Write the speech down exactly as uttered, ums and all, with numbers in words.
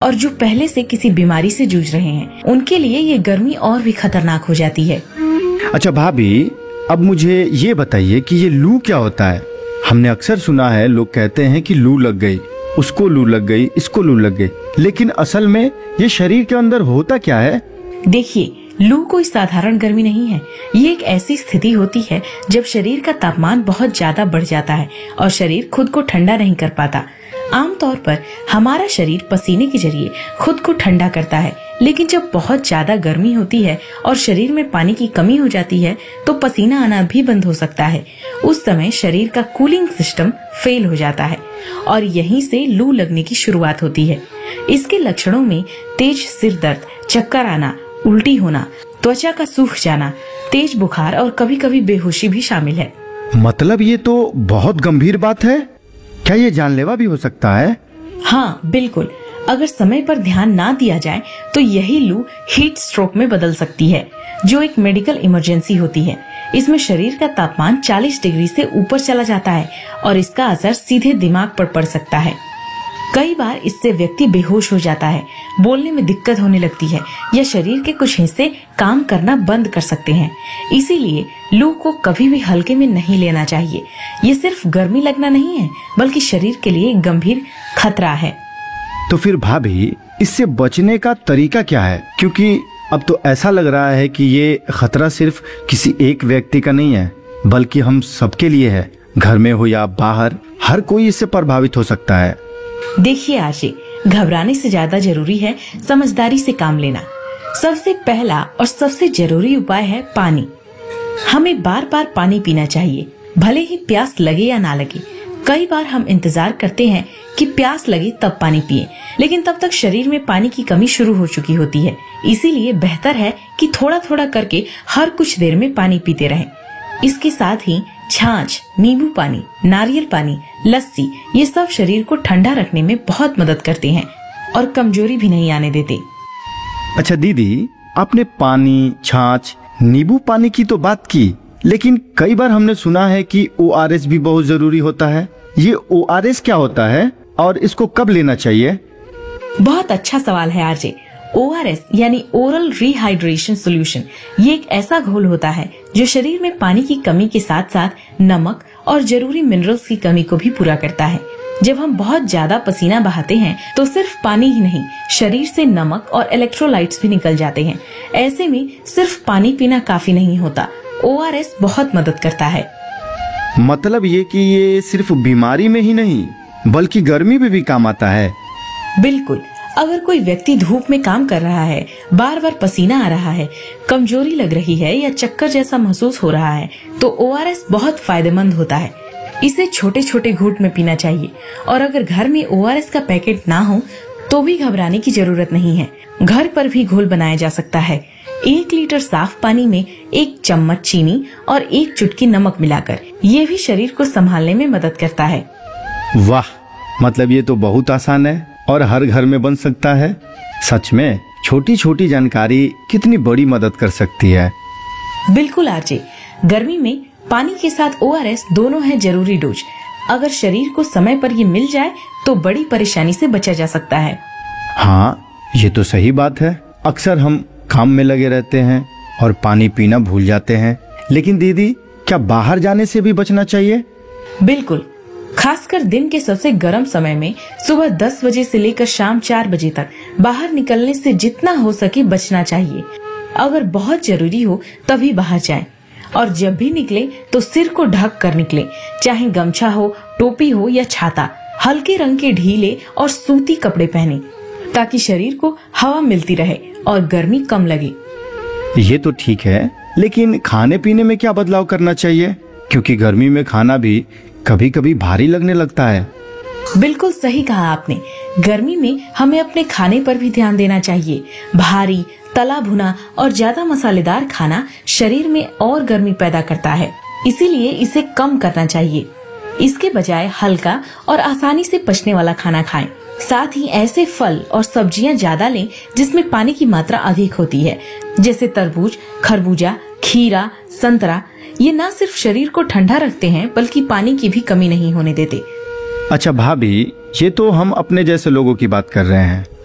और जो पहले से किसी बीमारी से जूझ रहे हैं उनके लिए ये गर्मी और भी खतरनाक हो जाती है। अच्छा भाभी, अब मुझे ये बताइए कि ये लू क्या होता है? हमने अक्सर सुना है, लोग कहते हैं कि लू लग गई, उसको लू लग गई, इसको लू लग गई, लेकिन असल में ये शरीर के अंदर होता क्या है? देखिए, लू कोई साधारण गर्मी नहीं है। ये एक ऐसी स्थिति होती है जब शरीर का तापमान बहुत ज्यादा बढ़ जाता है और शरीर खुद को ठंडा नहीं कर पाता। आमतौर पर हमारा शरीर पसीने के जरिए खुद को ठंडा करता है, लेकिन जब बहुत ज्यादा गर्मी होती है और शरीर में पानी की कमी हो जाती है तो पसीना आना भी बंद हो सकता है। उस समय शरीर का कूलिंग सिस्टम फेल हो जाता है और यहीं से लू लगने की शुरुआत होती है। इसके लक्षणों में तेज सिर दर्द, चक्कर आना, उल्टी होना, त्वचा का सूख जाना, तेज बुखार और कभी कभी बेहोशी भी शामिल है। मतलब ये तो बहुत गंभीर बात है। क्या ये जानलेवा भी हो सकता है? हाँ बिल्कुल, अगर समय पर ध्यान ना दिया जाए तो यही लू हीट स्ट्रोक में बदल सकती है, जो एक मेडिकल इमरजेंसी होती है। इसमें शरीर का तापमान चालीस डिग्री से ऊपर चला जाता है और इसका असर सीधे दिमाग पर पड़ सकता है। कई बार इससे व्यक्ति बेहोश हो जाता है, बोलने में दिक्कत होने लगती है या शरीर के कुछ हिस्से काम करना बंद कर सकते हैं। इसीलिए लू को कभी भी हल्के में नहीं लेना चाहिए। ये सिर्फ गर्मी लगना नहीं है, बल्कि शरीर के लिए एक गंभीर खतरा है। तो फिर भाभी, इससे बचने का तरीका क्या है? क्योंकि अब तो ऐसा लग रहा है कि ये खतरा सिर्फ किसी एक व्यक्ति का नहीं है, बल्कि हम सबके लिए है। घर में हो या बाहर, हर कोई इससे प्रभावित हो सकता है। देखिए आशी, घबराने से ज्यादा जरूरी है समझदारी से काम लेना। सबसे पहला और सबसे जरूरी उपाय है पानी। हमें बार बार पानी पीना चाहिए, भले ही प्यास लगे या ना लगे। कई बार हम इंतजार करते हैं कि प्यास लगे तब पानी पिए, लेकिन तब तक शरीर में पानी की कमी शुरू हो चुकी होती है। इसीलिए बेहतर है कि थोड़ा थोड़ा करके हर कुछ देर में पानी पीते रहें। इसके साथ ही छाछ, नींबू पानी, नारियल पानी, लस्सी, ये सब शरीर को ठंडा रखने में बहुत मदद करते हैं और कमजोरी भी नहीं आने देते। अच्छा दीदी, आपने पानी, छाछ, नींबू पानी की तो बात की, लेकिन कई बार हमने सुना है कि ओ आर एस भी बहुत जरूरी होता है। ये ओ आर एस क्या होता है और इसको कब लेना चाहिए? बहुत अच्छा सवाल है आरजे। ओ आर एस यानी ओरल रिहाइड्रेशन सोल्यूशन, ये एक ऐसा घोल होता है जो शरीर में पानी की कमी के साथ साथ नमक और जरूरी मिनरल्स की कमी को भी पूरा करता है। जब हम बहुत ज्यादा पसीना बहाते हैं तो सिर्फ पानी ही नहीं, शरीर से नमक और इलेक्ट्रोलाइट्स भी निकल जाते हैं। ऐसे में सिर्फ पानी पीना काफी नहीं होता, ओ आर एस बहुत मदद करता है। मतलब ये कि ये सिर्फ बीमारी में ही नहीं, बल्कि गर्मी में भी काम आता है। बिल्कुल, अगर कोई व्यक्ति धूप में काम कर रहा है, बार बार पसीना आ रहा है, कमजोरी लग रही है या चक्कर जैसा महसूस हो रहा है, तो ओ आर एस बहुत फायदेमंद होता है। इसे छोटे छोटे घूंट में पीना चाहिए और अगर घर में ओ आर एस का पैकेट ना हो तो भी घबराने की जरूरत नहीं है। घर पर भी घोल बनाया जा सकता है। एक लीटर साफ पानी में एक चम्मच चीनी और एक चुटकी नमक मिलाकर, ये भी शरीर को संभालने में मदद करता है। वाह, मतलब ये तो बहुत आसान है और हर घर में बन सकता है। सच में छोटी छोटी जानकारी कितनी बड़ी मदद कर सकती है। बिल्कुल आरजे, गर्मी में पानी के साथ ओ आर एस दोनों है जरूरी डोज। अगर शरीर को समय पर ये मिल जाए तो बड़ी परेशानी से बचा जा सकता है। हाँ, ये तो सही बात है। अक्सर हम काम में लगे रहते हैं और पानी पीना भूल जाते हैं। लेकिन दीदी, क्या बाहर जाने से भी बचना चाहिए? बिल्कुल, खासकर दिन के सबसे गर्म समय में सुबह दस बजे से लेकर शाम चार बजे तक बाहर निकलने से जितना हो सके बचना चाहिए। अगर बहुत जरूरी हो तभी बाहर जाएं और जब भी निकले तो सिर को ढक कर निकले, चाहे गमछा हो, टोपी हो या छाता। हल्के रंग के ढीले और सूती कपड़े पहने ताकि शरीर को हवा मिलती रहे और गर्मी कम लगे। ये तो ठीक है, लेकिन खाने पीने में क्या बदलाव करना चाहिए? क्योंकि गर्मी में खाना भी कभी कभी भारी लगने लगता है। बिल्कुल सही कहा आपने। गर्मी में हमें अपने खाने पर भी ध्यान देना चाहिए। भारी, तला भुना और ज्यादा मसालेदार खाना शरीर में और गर्मी पैदा करता है, इसीलिए इसे कम करना चाहिए। इसके बजाय हल्का और आसानी से पचने वाला खाना खाएं। साथ ही ऐसे फल और सब्जियां ज्यादा लें जिसमें पानी की मात्रा अधिक होती है, जैसे तरबूज, खरबूजा, खीरा, संतरा। ये न सिर्फ शरीर को ठंडा रखते हैं बल्कि पानी की भी कमी नहीं होने देते। अच्छा भाभी, ये तो हम अपने जैसे लोगों की बात कर रहे हैं,